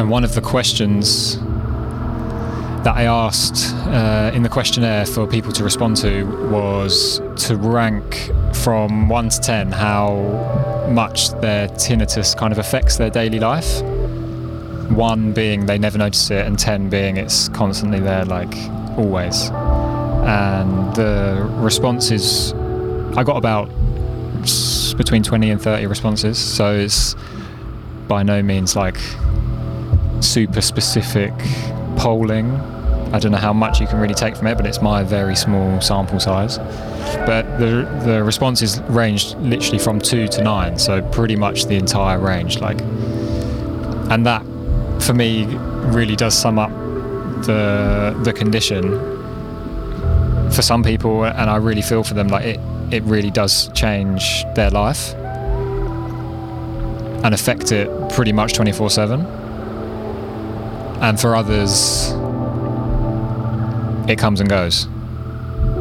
And one of the questions that I asked in the questionnaire for people to respond to was to rank from 1 to 10 how much their tinnitus kind of affects their daily life. 1 being they never notice it, and 10 being it's constantly there, like always. And the responses, I got about between 20 and 30 responses, so it's by no means like super specific polling. I don't know how much you can really take from it, but it's my very small sample size. But the responses ranged literally from 2 to 9, so pretty much the entire range. And that, for me, really does sum up the condition for some people, and I really feel for them. Like it really does change their life and affect it pretty much 24/7. And for others, it comes and goes.